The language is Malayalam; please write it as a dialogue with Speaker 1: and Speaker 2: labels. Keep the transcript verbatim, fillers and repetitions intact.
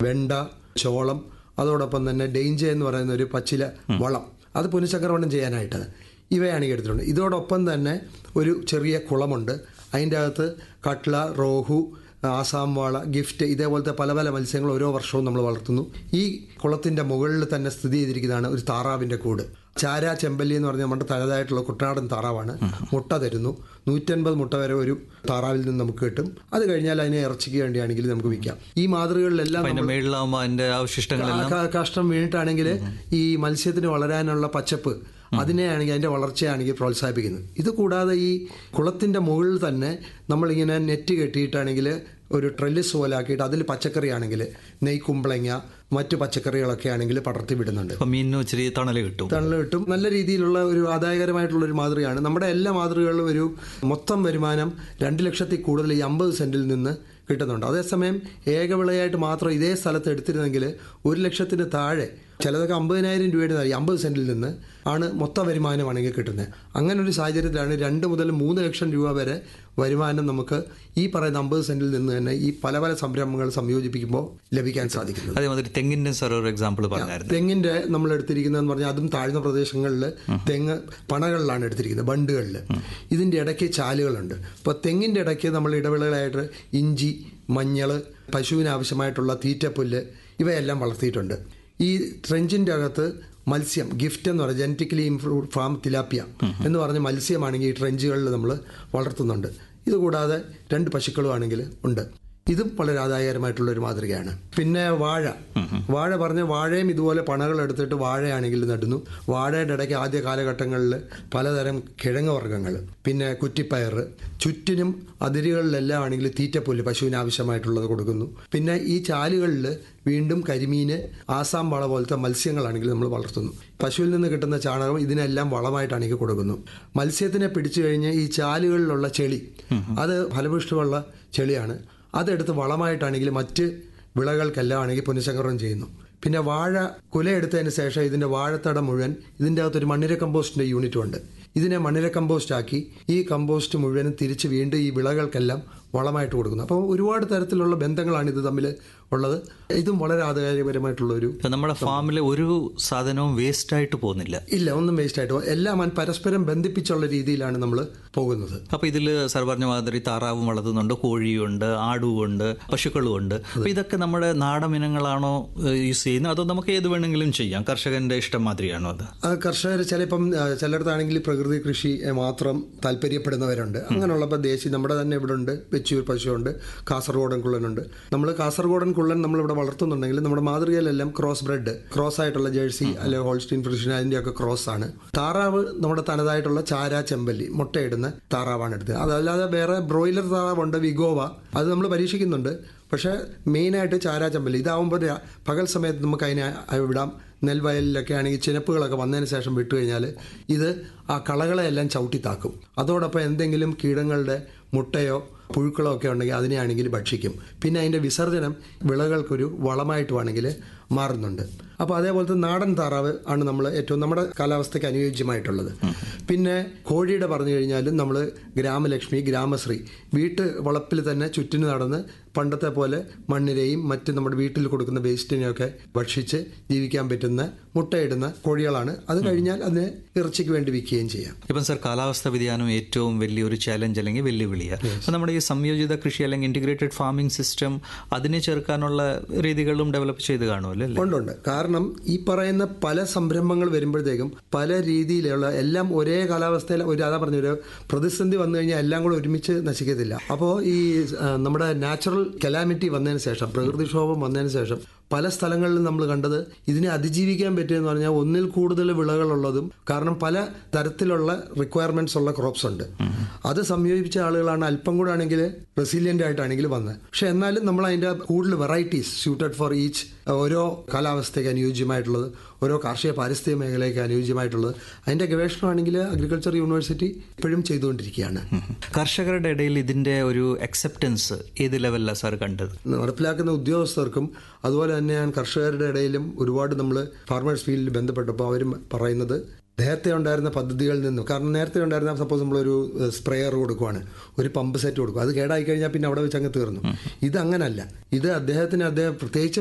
Speaker 1: വെണ്ട, ചോളം, അതോടൊപ്പം തന്നെ ഡെയിഞ്ച എന്ന് പറയുന്ന ഒരു പച്ചില വളം, അത് പുനഃചക്രമണം ചെയ്യാനായിട്ട് ഇവയാണ് ഈ എടുത്തിട്ടുണ്ട്. ഇതോടൊപ്പം തന്നെ ഒരു ചെറിയ കുളമുണ്ട്. അതിൻ്റെ അകത്ത് കട്ട്ള, റോഹു, ആസാം വാള, ഗിഫ്റ്റ്, ഇതേപോലത്തെ പല പല മത്സ്യങ്ങൾ ഓരോ വർഷവും നമ്മൾ വളർത്തുന്നു. ഈ കുളത്തിൻ്റെ മുകളിൽ തന്നെ സ്ഥിതി ചെയ്തിരിക്കുന്നതാണ് ഒരു താറാവിൻ്റെ കൂട്. ചാര ചെമ്പല്ലി എന്ന് പറഞ്ഞാൽ നമ്മുടെ തനതായിട്ടുള്ള കുട്ടനാടൻ താറാവാണ്. മുട്ട തരുന്നു. നൂറ്റൻപത് മുട്ട വരെ ഒരു താറാവിൽ നിന്ന് നമുക്ക് കിട്ടും. അത് കഴിഞ്ഞാൽ അതിനെ ഇറച്ചിക്ക് വേണ്ടിയാണെങ്കിൽ നമുക്ക് വിൽക്കാം. ഈ മാതൃകകളിലെല്ലാം കഷ്ടം വീണിട്ടാണെങ്കിൽ ഈ മത്സ്യത്തിന് വളരാനുള്ള പച്ചപ്പ്, അതിനെയാണെങ്കിൽ അതിൻ്റെ വളർച്ചയാണെങ്കിൽ പ്രോത്സാഹിപ്പിക്കുന്നത്. ഇത് കൂടാതെ ഈ കുളത്തിൻ്റെ മുകളിൽ തന്നെ നമ്മളിങ്ങനെ നെറ്റ് കെട്ടിയിട്ടാണെങ്കിൽ ഒരു ട്രെല്ലിസ് പോലെ ആക്കിയിട്ട് അതിൽ പച്ചക്കറി ആണെങ്കിൽ നെയ് കുമ്പളങ്ങ, മറ്റു പച്ചക്കറികളൊക്കെ ആണെങ്കിൽ പടർത്തി വിടുന്നുണ്ട്.
Speaker 2: തണൽ കിട്ടും
Speaker 1: തണൽ കിട്ടും നല്ല രീതിയിലുള്ള ഒരു ആദായകരമായിട്ടുള്ള ഒരു മാതൃകയാണ്. നമ്മുടെ എല്ലാ മാതൃകകളിലും ഒരു മൊത്തം വരുമാനം രണ്ട് ലക്ഷത്തിൽ കൂടുതൽ ഈ അമ്പത് സെന്റിൽ നിന്ന് കിട്ടുന്നുണ്ട്. അതേസമയം ഏകവിളയായിട്ട് മാത്രം ഇതേ സ്ഥലത്ത് എടുത്തിരുന്നെങ്കിൽ ഒരു ലക്ഷത്തിന് താഴെ, ചിലതൊക്കെ അമ്പതിനായിരം രൂപയുടെ താഴെ അമ്പത് സെന്റിൽ നിന്ന് ആണ് മൊത്ത വരുമാനമാണെങ്കിൽ കിട്ടുന്നത്. അങ്ങനെ ഒരു സാഹചര്യത്തിലാണ് രണ്ട് മുതൽ മൂന്ന് ലക്ഷം രൂപ വരെ വരുമാനം നമുക്ക് ഈ പറയുന്ന അമ്പത് സെന്റിൽ നിന്ന് തന്നെ ഈ പല പല സംരംഭങ്ങൾ സംയോജിപ്പിക്കുമ്പോൾ ലഭിക്കാൻ സാധിക്കുന്നത്.
Speaker 2: അതേമാതിരി തെങ്ങിന്റെ ഒരു എക്സാമ്പിൾ പറഞ്ഞായിരുന്നു.
Speaker 1: തെങ്ങിന്റെ നമ്മൾ എടുത്തിരിക്കുന്നതെന്ന് പറഞ്ഞാൽ അതും താഴ്ന്ന പ്രദേശങ്ങളിൽ തെങ്ങ് പണകളിലാണ് എടുത്തിരിക്കുന്നത്, ബണ്ടുകളിൽ. ഇതിന്റെ ഇടയ്ക്ക് ചാലുകളുണ്ട്. അപ്പോൾ തെങ്ങിന്റെ ഇടയ്ക്ക് നമ്മൾ ഇടവിളകളായിട്ട് ഇഞ്ചി, മഞ്ഞൾ, പശുവിന് ആവശ്യമായിട്ടുള്ള തീറ്റപ്പുല്ല് ഇവയെല്ലാം വളർത്തിയിട്ടുണ്ട്. ഈ ട്രെഞ്ചിൻ്റെ അകത്ത് മത്സ്യം, ഗിഫ്റ്റ് എന്ന് പറയുന്നത് ജനറ്റിക്കലി ഇംപ്രൂവ്ഡ് ഫാം തിലാപ്പിയ എന്ന് പറഞ്ഞ മത്സ്യമാണെങ്കിൽ ഈ ട്രെഞ്ചുകളിൽ നമ്മൾ വളർത്തുന്നുണ്ട്. ഇതുകൂടാതെ രണ്ട് പശുക്കളും ആണെങ്കിൽ ഉണ്ട്. ഇതും വളരെ ആദായകരമായിട്ടുള്ള ഒരു മാതൃകയാണ്. പിന്നെ വാഴ വാഴ പറഞ്ഞ വാഴയും ഇതുപോലെ പണകൾ എടുത്തിട്ട് വാഴയാണെങ്കിൽ നടുന്നു. വാഴയുടെ ഇടയ്ക്ക് ആദ്യ കാലഘട്ടങ്ങളിൽ പലതരം കിഴങ്ങ് വർഗ്ഗങ്ങൾ, പിന്നെ കുറ്റിപ്പയർ, ചുറ്റിനും അതിരുകളിലെല്ലാം ആണെങ്കിൽ തീറ്റപ്പുല്ല് പശുവിന് ആവശ്യമായിട്ടുള്ളത് കൊടുക്കുന്നു. പിന്നെ ഈ ചാലുകളിൽ വീണ്ടും കരിമീന്, ആസാം വാള പോലത്തെ മത്സ്യങ്ങളാണെങ്കിൽ നമ്മൾ വളർത്തുന്നു. പശുവിൽ നിന്ന് കിട്ടുന്ന ചാണകം ഇതിനെല്ലാം വളമായിട്ടാണെങ്കിൽ കൊടുക്കുന്നു. മത്സ്യത്തിനെ പിടിച്ചു കഴിഞ്ഞ് ഈ ചാലുകളിലുള്ള ചെളി, അത് ഫലപുഷ്ടമുള്ള ചെളിയാണ്, അതെടുത്ത് വളമായിട്ടാണെങ്കിൽ മറ്റ് വിളകൾക്കെല്ലാം ആണെങ്കിൽ പുനഃചക്രം ചെയ്യുന്നു. പിന്നെ വാഴ കുലയെടുത്തതിന് ശേഷം ഇതിൻ്റെ വാഴത്തട മുഴുവൻ ഇതിൻ്റെ അകത്തൊരു മണ്ണിര കമ്പോസ്റ്റിൻ്റെ യൂണിറ്റും ഉണ്ട്. ഇതിനെ മണ്ണിര കമ്പോസ്റ്റ് ആക്കി ഈ കമ്പോസ്റ്റ് മുഴുവനും തിരിച്ച് വീണ്ടും ഈ വിളകൾക്കെല്ലാം വളമായിട്ട് കൊടുക്കുന്നു. അപ്പോൾ ഒരുപാട് തരത്തിലുള്ള ബന്ധങ്ങളാണ് ഇത് തമ്മിൽ ഉള്ളത്. ഇതും വളരെ ആദായകരമായിട്ടുള്ള ഒരു,
Speaker 2: നമ്മുടെ ഫാമിലെ ഒരു സാധനവും വേസ്റ്റ് ആയിട്ട് പോകുന്നില്ല.
Speaker 1: ഇല്ല, ഒന്നും വേസ്റ്റ് ആയിട്ട് പോകും. എല്ലാം പരസ്പരം ബന്ധിപ്പിച്ചുള്ള രീതിയിലാണ് നമ്മൾ പോകുന്നത്.
Speaker 2: അപ്പോൾ ഇതിൽ സാർ പറഞ്ഞ മാതിരി താറാവും വളർത്തുന്നുണ്ട്, കോഴിയുണ്ട്, ആടുമുണ്ട്, പശുക്കളും ഉണ്ട്. അപ്പോൾ ഇതൊക്കെ നമ്മുടെ നാടൻ ഇനങ്ങളാണോ യൂസ് ചെയ്യുന്നത്, അതോ നമുക്ക് ഏത് വേണമെങ്കിലും ചെയ്യാം? കർഷകന്റെ ഇഷ്ടം മാതിരിയാണോ അത്?
Speaker 1: കർഷകർ ചിലപ്പം ചിലയിടത്താണെങ്കിൽ പ്രകൃതി കൃഷി മാത്രം താല്പര്യപ്പെടുന്നവരുണ്ട്. അങ്ങനെയുള്ളപ്പോൾ ദേശീയ നമ്മുടെ തന്നെ ഇവിടെ ഉണ്ട്, വെച്ചൂർ പശുവുണ്ട്, കാസർഗോഡൻ കുള്ളനുണ്ട്. നമ്മൾ കാസർഗോഡൻ കുള്ളൻ നമ്മളിവിടെ വളർത്തുന്നുണ്ടെങ്കിൽ നമ്മുടെ മാതൃകയിലെല്ലാം ക്രോസ് ബ്രെഡ്, ക്രോസ് ആയിട്ടുള്ള ജേഴ്സി അല്ലെങ്കിൽ ഹോൾസ്റ്റീൻ ഫ്രിഷ്യൻ, അതിൻ്റെയൊക്കെ ക്രോസ് ആണ്. താറാവ് നമ്മുടെ തനതായിട്ടുള്ള ചാര ചെമ്പല്ലി മുട്ടയിടുന്ന താറാവാണ് എടുത്തത്. അതല്ലാതെ വേറെ ബ്രോയിലർ താറാവുണ്ട്, വിഗോവ, അത് നമ്മൾ പരീക്ഷിക്കുന്നുണ്ട്. പക്ഷേ മെയിനായിട്ട് ചാര ചെമ്പല്ലി ഇതാവുമ്പോൾ പകൽ സമയത്ത് നമുക്ക് അതിനെ വിടാം. നെൽവയലിലൊക്കെ ആണെങ്കിൽ ചിനപ്പുകളൊക്കെ വന്നതിന് ശേഷം വിട്ടു കഴിഞ്ഞാൽ ഇത് ആ കളകളെയെല്ലാം ചവിട്ടിത്താക്കും. അതോടൊപ്പം എന്തെങ്കിലും കീടങ്ങളുടെ മുട്ടയോ പുഴുക്കളോ ഒക്കെ ഉണ്ടെങ്കിൽ അതിനെയാണെങ്കിൽ ഭക്ഷിക്കും. പിന്നെ അതിൻ്റെ വിസർജനം വിളകൾക്കൊരു വളമായിട്ട് വേണമെങ്കിൽ മാറുന്നുണ്ട്. അപ്പോൾ അതേപോലത്തെ നാടൻ താറാവ് ആണ് നമ്മൾ ഏറ്റവും നമ്മുടെ കാലാവസ്ഥയ്ക്ക് അനുയോജ്യമായിട്ടുള്ളത്. പിന്നെ കോഴിയുടെ പറഞ്ഞു കഴിഞ്ഞാലും നമ്മൾ ഗ്രാമലക്ഷ്മി, ഗ്രാമശ്രീ വീട്ട് വളപ്പിൽ തന്നെ ചുറ്റിന് നടന്ന് പണ്ടത്തെ പോലെ മണ്ണിരയും മറ്റ് നമ്മുടെ വീട്ടിൽ കൊടുക്കുന്ന വേസ്റ്റിനെയൊക്കെ ഭക്ഷിച്ച് ജീവിക്കാൻ പറ്റുന്ന മുട്ടയിടുന്ന കോഴികളാണ്. അത് കഴിഞ്ഞാൽ അതിനെ ഇറച്ചിക്ക് വേണ്ടി വിൽക്കുകയും ചെയ്യാം.
Speaker 2: ഇപ്പം സർ, കാലാവസ്ഥ വ്യതിയാനം ഏറ്റവും വലിയൊരു ചാലഞ്ച് അല്ലെങ്കിൽ വെല്ലുവിളിയാണ്. അപ്പം നമ്മുടെ ഈ സംയോജിത കൃഷി അല്ലെങ്കിൽ ഇൻറ്റിഗ്രേറ്റഡ് ഫാമിംഗ് സിസ്റ്റം അതിനെ ചേർക്കാനുള്ള രീതികളും ഡെവലപ്പ് ചെയ്ത് കാണുമല്ലോ?
Speaker 1: ഉണ്ടുണ്ട്. കാരണം ഈ പറയുന്ന പല സംരംഭങ്ങൾ വരുമ്പോഴത്തേക്കും പല രീതിയിലുള്ള എല്ലാം ഒരേ കാലാവസ്ഥയിൽ ഒരു അതാ പറഞ്ഞൊരു പ്രതിസന്ധി വന്നു കഴിഞ്ഞാൽ എല്ലാം കൂടെ ഒരുമിച്ച് നശിക്കത്തില്ല. അപ്പോൾ ഈ നമ്മുടെ നാച്ചുറൽ കലാമിറ്റി വന്നതിന് ശേഷം, പ്രകൃതിക്ഷോഭം വന്നതിന് ശേഷം പല സ്ഥലങ്ങളിലും നമ്മൾ കണ്ടത് ഇതിനെ അതിജീവിക്കാൻ പറ്റിയെന്ന് പറഞ്ഞാൽ ഒന്നിൽ കൂടുതൽ വിളകളുള്ളതും, കാരണം പല തരത്തിലുള്ള റിക്വയർമെന്റ്സ് ഉള്ള ക്രോപ്സ് ഉണ്ട്. അത് സംയോജിപ്പിച്ച ആളുകളാണ് അല്പം കൂടെ ആണെങ്കിൽ റെസിലിയൻ്റ് ആയിട്ടാണെങ്കിൽ വന്നത്. പക്ഷെ എന്നാലും നമ്മൾ അതിൻ്റെ കൂടുതൽ വെറൈറ്റീസ് സ്യൂട്ടഡ് ഫോർ ഈച്ച്, ഓരോ കാലാവസ്ഥയ്ക്ക് അനുയോജ്യമായിട്ടുള്ളത്, ഓരോ കാർഷിക പാരിസ്ഥിതിക മേഖലയ്ക്ക് അനുയോജ്യമായിട്ടുള്ളത്, അതിൻ്റെ ഗവേഷണമാണെങ്കിൽ അഗ്രികൾച്ചർ യൂണിവേഴ്സിറ്റി ഇപ്പോഴും ചെയ്തുകൊണ്ടിരിക്കുകയാണ്.
Speaker 2: കർഷകരുടെ ഇടയിൽ ഇതിൻ്റെ ഒരു അക്സെപ്റ്റൻസ് ഏത് ലെവലിലാണ് സാർ കണ്ടത്?
Speaker 1: നടപ്പിലാക്കുന്ന ഉദ്യോഗസ്ഥർക്കും അതുപോലെ തന്നെ ഞാൻ കർഷകരുടെ ഇടയിലും ഒരുപാട് നമ്മൾ ഫാർമേഴ്സ് ഫീൽഡിൽ ബന്ധപ്പെട്ടപ്പോൾ അവരും പറയുന്നത് നേരത്തെ ഉണ്ടായിരുന്ന പദ്ധതികളിൽ നിന്നും, കാരണം നേരത്തെ ഉണ്ടായിരുന്ന സപ്പോസ് നമ്മളൊരു സ്പ്രേയർ കൊടുക്കുവാണ്, ഒരു പമ്പ് സെറ്റ് കൊടുക്കും, അത് കേടായി കഴിഞ്ഞാൽ പിന്നെ അവിടെ വെച്ച് അങ്ങ് തീർന്നു. ഇത് അങ്ങനല്ല. ഇത് അദ്ദേഹത്തിന് അദ്ദേഹം പ്രത്യേകിച്ച്